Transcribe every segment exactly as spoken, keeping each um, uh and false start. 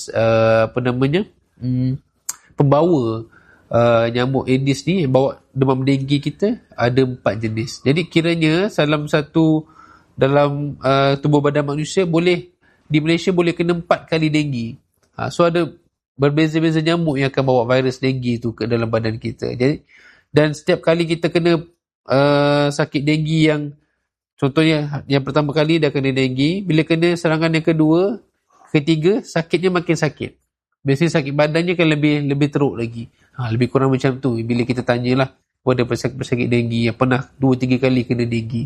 uh, apa namanya hmm, pembawa uh, nyamuk Aedes ni yang bawa demam denggi kita ada empat jenis. Jadi kiranya dalam satu dalam uh, tubuh badan manusia boleh di Malaysia boleh kena empat kali denggi. Ha, so ada berbeza-beza nyamuk yang akan bawa virus denggi tu ke dalam badan kita. Jadi dan setiap kali kita kena uh, sakit denggi yang contohnya yang pertama kali dah kena denggi, bila kena serangan yang kedua, ketiga, sakitnya makin sakit. Biasanya sakit badannya kan lebih lebih teruk lagi. Ha, lebih kurang macam tu. Bila kita tanyalah kepada pesakit-pesakit denggi yang pernah dua tiga kali kena denggi.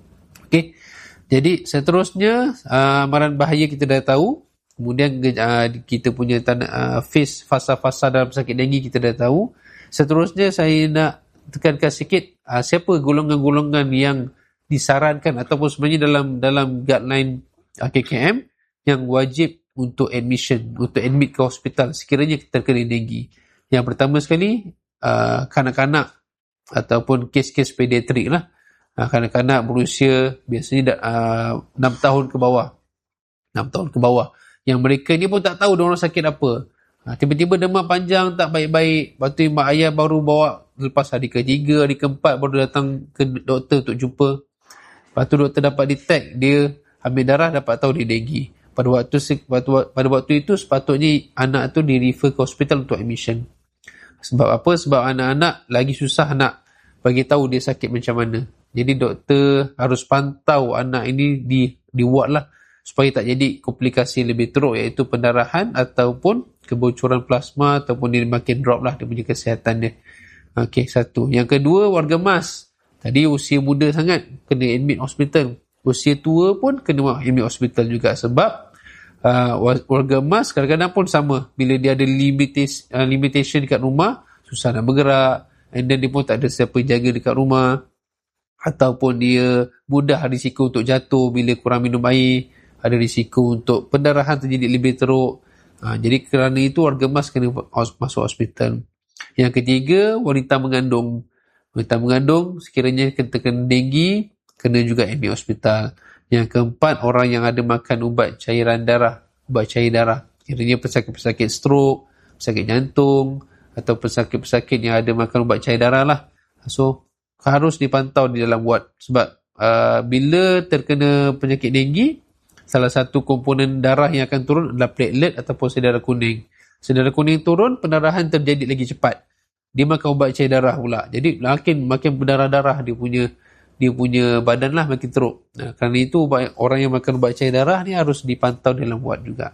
Okey. Jadi seterusnya uh, amaran bahaya kita dah tahu. Kemudian uh, kita punya tanda, uh, phase fasa-fasa dalam pesakit denggi kita dah tahu. Seterusnya saya nak tekankan sikit uh, siapa golongan-golongan yang disarankan ataupun sebenarnya dalam dalam guideline uh, K K M yang wajib untuk admission, untuk admit ke hospital sekiranya kita terkena denggi. Yang pertama sekali uh, kanak-kanak ataupun kes-kes pediatrik lah. Uh, kanak-kanak berusia biasanya uh, enam tahun ke bawah. enam tahun ke bawah. Yang mereka ni pun tak tahu diorang sakit apa. Uh, tiba-tiba demam panjang tak baik-baik. Lepas tu mak ayah baru bawa lepas hari ketiga, hari keempat baru datang ke doktor untuk jumpa. Lepas tu doktor dapat detect dia ambil darah, dapat tahu dia denggi. Pada waktu, pada waktu itu sepatutnya anak tu di refer ke hospital untuk admission. Sebab apa? Sebab anak-anak lagi susah nak bagi tahu dia sakit macam mana. Jadi doktor harus pantau anak ini di di ward lah supaya tak jadi komplikasi lebih teruk iaitu pendarahan ataupun kebocoran plasma ataupun dia makin drop lah dia punya kesihatan dia. Okey, satu. Yang kedua, warga mas. Tadi usia muda sangat kena admit hospital. Usia tua pun kena admit hospital juga sebab uh, warga emas kadang-kadang pun sama. Bila dia ada limitation, uh, limitation dekat rumah, susah nak bergerak, and then dia pun tak ada siapa jaga dekat rumah, ataupun dia mudah risiko untuk jatuh bila kurang minum air, ada risiko untuk pendarahan terjadi lebih teruk. Uh, jadi kerana itu warga emas kena masuk hospital. Yang ketiga, wanita mengandung. Wanita mengandung sekiranya terkena denggi, kena juga admit hospital. Yang keempat, orang yang ada makan ubat cairan darah, ubat cair darah. Kiranya pesakit-pesakit stroke, pesakit jantung, atau pesakit-pesakit yang ada makan ubat cair darah lah. So, harus dipantau di dalam ward. Sebab uh, bila terkena penyakit denggi, salah satu komponen darah yang akan turun adalah platelet ataupun sedara kuning. Sedara kuning turun, pendarahan terjadi lagi cepat. Dia makan ubat cair darah pula. Jadi, makin makin berdarah-darah dia punya dia punya badan lah makin teruk. Nah, kerana itu orang yang makan ubat cair darah ni harus dipantau dalam ward juga.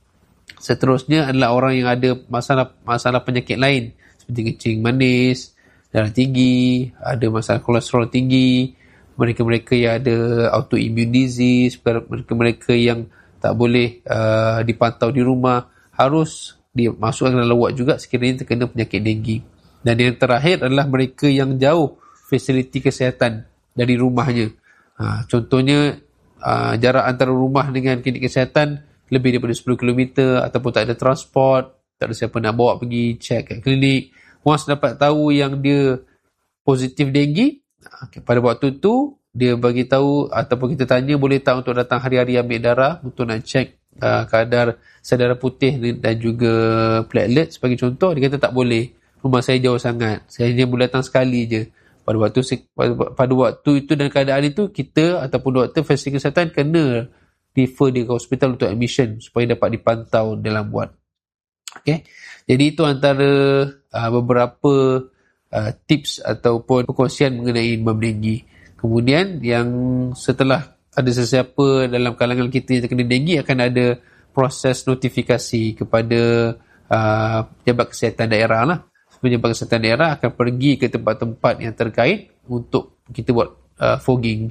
Seterusnya adalah orang yang ada masalah masalah penyakit lain seperti kencing manis, darah tinggi, ada masalah kolesterol tinggi, mereka-mereka yang ada autoimmune disease, mereka-mereka yang tak boleh uh, dipantau di rumah harus dimasukkan dalam ward juga sekiranya terkena penyakit denggi. Dan yang terakhir adalah mereka yang jauh fasiliti kesihatan dari rumahnya. Ha, contohnya uh, jarak antara rumah dengan klinik kesihatan lebih daripada sepuluh kilometer ataupun tak ada transport, tak ada siapa nak bawa pergi check kat klinik. Once dapat tahu yang dia positif denggi, okay, pada waktu tu dia bagi tahu ataupun kita tanya boleh tak untuk datang hari-hari ambil darah untuk nak check uh, kadar sel darah putih dan juga platelet sebagai contoh. Dia kata tak boleh, rumah saya jauh sangat, saya hanya boleh datang sekali je. Pada waktu pada waktu itu dan keadaan itu, kita ataupun doktor fasilitas kesihatan kena refer dia ke hospital untuk admission supaya dapat dipantau dalam ward. Okay. Jadi itu antara uh, beberapa uh, tips ataupun perkongsian mengenai demam denggi. Kemudian yang setelah ada sesiapa dalam kalangan kita yang terkena denggi, akan ada proses notifikasi kepada uh, pejabat kesihatan daerah lah. Pejabat kesihatan daerah akan pergi ke tempat-tempat yang terkait untuk kita buat uh, fogging,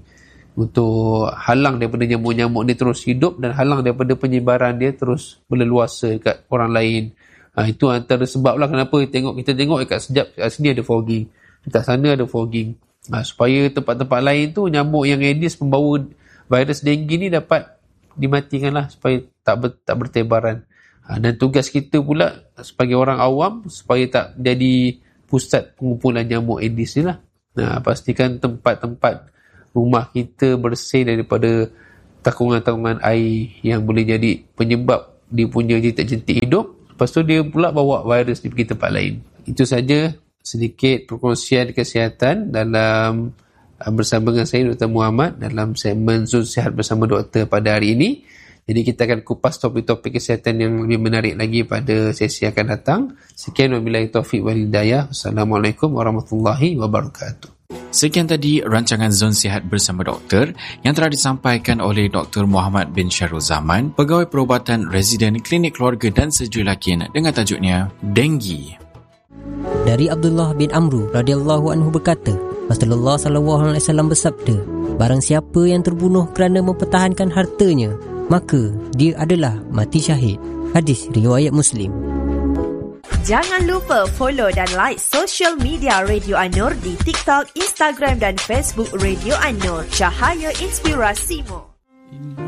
untuk halang daripada nyamuk-nyamuk ni terus hidup dan halang daripada penyebaran dia terus berleluasa dekat orang lain. Uh, itu antara sebab lah kenapa tengok kita tengok dekat sejap kat sini ada fogging, dekat sana ada fogging. Uh, supaya tempat-tempat lain tu nyamuk yang Aedes pembawa virus denggi ni dapat dimatikan lah supaya tak ber, tak bertebaran. Dan tugas kita pula sebagai orang awam supaya tak jadi pusat pengumpulan nyamuk Aedes ni lah. Nah, pastikan tempat-tempat rumah kita bersih daripada takungan-takungan air yang boleh jadi penyebab dia punya jentik-jentik hidup, lepas tu dia pula bawa virus ni pergi tempat lain. Itu saja sedikit perkongsian kesihatan dalam uh, bersama dengan saya Doktor Muhammad dalam segmen Zon Sihat bersama Doktor pada hari ini. Jadi kita akan kupas topik-topik kesihatan yang lebih menarik lagi pada sesi akan datang. Sekian, wabillahi taufiq wal hidayah. Assalamualaikum warahmatullahi wabarakatuh. Sekian tadi rancangan Zon Sihat bersama Doktor yang telah disampaikan oleh Doktor Muhammad bin Syarul Zaman, pegawai perubatan residen Klinik Keluarga dan Sejulakin dengan tajuknya Denggi. Dari Abdullah bin Amru radhiyallahu anhu berkata, Rasulullah sallallahu alaihi wasallam bersabda, barang siapa yang terbunuh kerana mempertahankan hartanya, maka dia adalah mati syahid. Hadis riwayat Muslim. Jangan lupa follow dan like social media Radio An-Nur di TikTok, Instagram dan Facebook Radio An-Nur. Cahaya Inspirasimu.